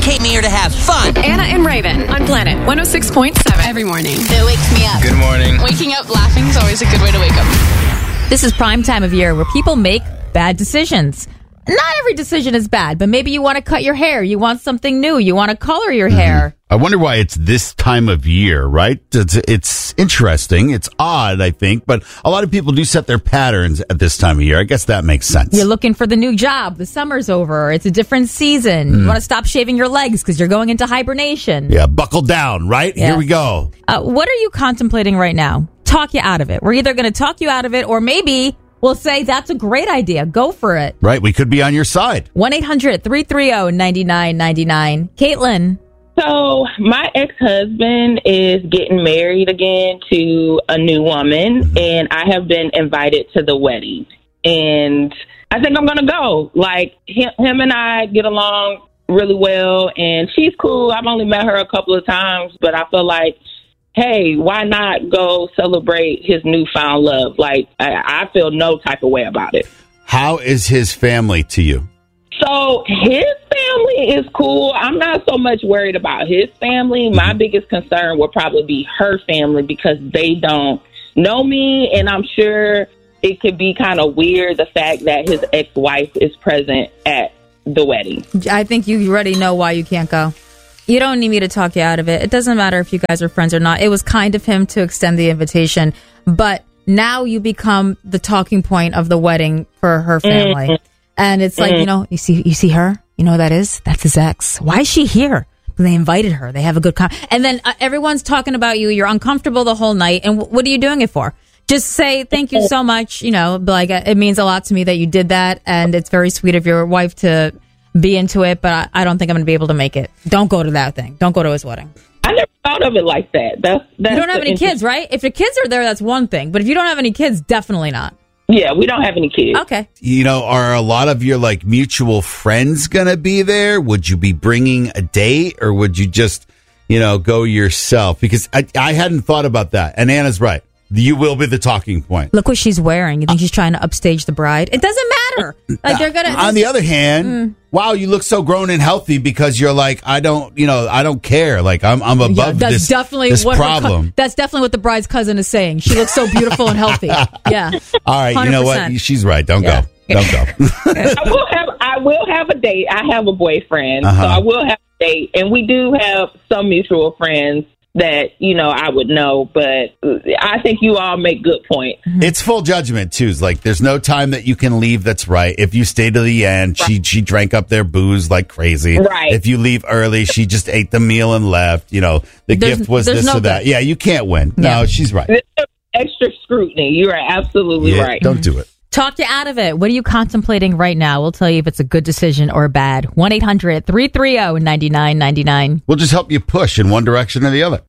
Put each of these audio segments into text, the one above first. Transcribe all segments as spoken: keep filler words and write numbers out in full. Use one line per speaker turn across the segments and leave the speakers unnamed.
came here to have fun.
Anna and Raven on Planet one oh six point seven. Every morning.
It wakes me up.
Good morning.
Waking up laughing is always a good way to wake up.
This is prime time of year where people make bad decisions. Not every decision is bad, but maybe you want to cut your hair. You want something new. You want to color your hair.
I wonder why it's this time of year, right? It's, it's interesting. It's odd, I think, but a lot of people do set their patterns at this time of year. I guess that makes sense.
You're looking for the new job. The summer's over. It's a different season. Mm. You want to stop shaving your legs because you're going into hibernation.
Yeah, buckle down, right?
Yeah.
Here we go.
Uh, what are you contemplating right now? Talk you out of it. We're either going to talk you out of it or maybe we'll say that's a great idea. Go for it.
Right. We could be on your side.
one eight hundred three three zero nine nine nine nine. Caitlin.
So my ex-husband is getting married again to a new woman, and I have been invited to the wedding. And I think I'm going to go. Like, him, him and I get along really well, and she's cool. I've only met her a couple of times, but I feel like, hey, why not go celebrate his newfound love? Like, I, I feel no type of way about it.
How is his family to you?
So his family is cool. I'm not so much worried about his family. My mm-hmm. biggest concern would probably be her family because they don't know me. And I'm sure it could be kind of weird, the fact that his ex-wife is present at the wedding.
I think you already know why you can't go. You don't need me to talk you out of it. It doesn't matter if you guys are friends or not. It was kind of him to extend the invitation. But now you become the talking point of the wedding for her family. Mm-hmm. And it's like, mm. you know, you see you see her? You know who that is? That's his ex. Why is she here? They invited her. They have a good con- And then uh, everyone's talking about you. You're uncomfortable the whole night. And w- what are you doing it for? Just say thank you so much. You know, like it means a lot to me that you did that. And it's very sweet of your wife to be into it. But I, I don't think I'm going to be able to make it. Don't go to that thing. Don't go to his wedding.
I never thought of it like that. That's, that's
you don't have any kids, right? If your kids are there, that's one thing. But if you don't have any kids, definitely not.
Yeah, we don't have any kids.
Okay.
You know, are a lot of your like mutual friends going to be there? Would you be bringing a date or would you just, you know, go yourself? Because I, I hadn't thought about that. And Anna's right. You will be the talking point.
Look what she's wearing. You think she's trying to upstage the bride? It doesn't matter. Like they're gonna.
On the other hand, mm. wow, you look so grown and healthy because you're like, I don't, you know, I don't care. Like I'm, I'm above
yeah, that's
this,
definitely
this
what
problem.
Co- that's definitely what the bride's cousin is saying. She looks so beautiful and healthy. Yeah.
All right. one hundred percent. You know what? She's right. Don't yeah. go. Don't go.
I will have. I will have a date. I have a boyfriend, uh-huh. so I will have a date, and we do have some mutual friends that, you know, I would know, but I think you all make good points.
It's full judgment, too. It's like, there's no time that you can leave that's right. If you stay to the end, right. she she drank up their booze like crazy.
Right.
If you leave early, she just ate the meal and left. You know, the there's, gift was this no or that. Good. Yeah, you can't win. Yeah. No, she's right.
Extra scrutiny. You are absolutely
yeah,
right.
Don't do it.
Talk you out of it. What are you contemplating right now? We'll tell you if it's a good decision or bad. one eight hundred three three zero nine nine nine nine.
We'll just help you push in one direction or the other.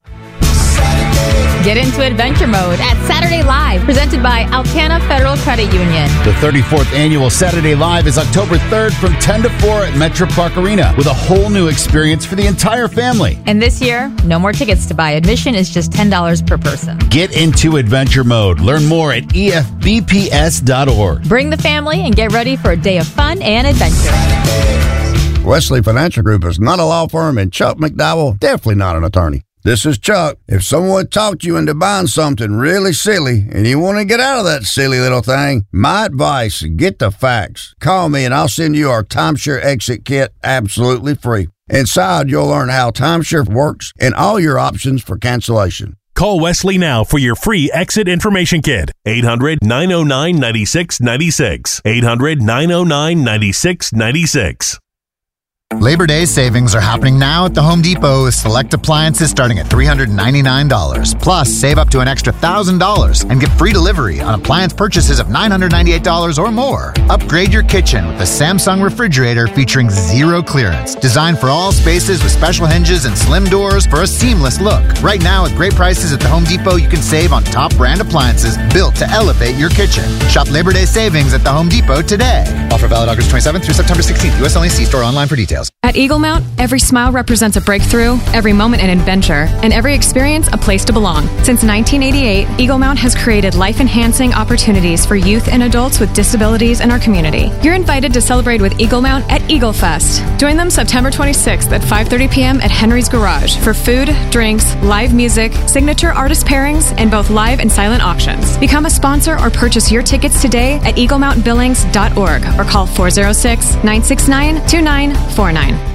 Get into adventure mode at Saturday Live, presented by Alcana Federal Credit Union.
The thirty-fourth annual Saturday Live is October third from ten to four at Metro Park Arena with a whole new experience for the entire family.
And this year, no more tickets to buy. Admission is just ten dollars per person.
Get into adventure mode. Learn more at E F B P S dot org.
Bring the family and get ready for a day of fun and adventure.
Wesley Financial Group is not a law firm, and Chuck McDowell definitely not an attorney. This is Chuck. If someone talked you into buying something really silly and you want to get out of that silly little thing, my advice, get the facts. Call me and I'll send you our timeshare exit kit absolutely free. Inside, you'll learn how timeshare works and all your options for cancellation.
Call Wesley now for your free exit information kit. eight hundred nine oh nine nine six nine six. eight hundred nine oh nine nine six nine six.
Labor Day savings are happening now at the Home Depot with select appliances starting at three hundred ninety-nine dollars. Plus, save up to an extra one thousand dollars and get free delivery on appliance purchases of nine hundred ninety-eight dollars or more. Upgrade your kitchen with a Samsung refrigerator featuring zero clearance. Designed for all spaces with special hinges and slim doors for a seamless look. Right now, with great prices at the Home Depot, you can save on top brand appliances built to elevate your kitchen. Shop Labor Day savings at the Home Depot today. Offer valid August twenty-seventh through September sixteenth. U S only. See store online for details. details.
At Eagle Mount, every smile represents a breakthrough, every moment an adventure, and every experience a place to belong. Since nineteen eighty-eight, Eagle Mount has created life-enhancing opportunities for youth and adults with disabilities in our community. You're invited to celebrate with Eagle Mount at Eagle Fest. Join them September twenty-sixth at five thirty p.m. at Henry's Garage for food, drinks, live music, signature artist pairings, and both live and silent auctions. Become a sponsor or purchase your tickets today at eagle mountain billings dot org or call four oh six, nine six nine, two nine four nine.